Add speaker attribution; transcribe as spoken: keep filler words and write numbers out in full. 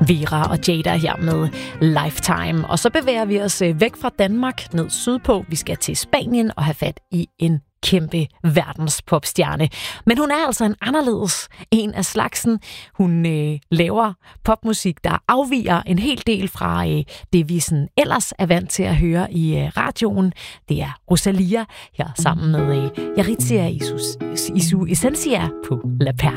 Speaker 1: Vera og Jada her med Lifetime. Og så bevæger vi os væk fra Danmark ned sydpå. Vi skal til Spanien og have fat i en kæmpe verdenspopstjerne. Men hun er altså en anderledes en af slagsen. Hun øh, laver popmusik, der afviger en hel del fra øh, det, vi sådan ellers er vant til at høre i øh, radioen. Det er Rosalia her sammen med øh, Yaritza Isu, Isu Essentia på La Perla.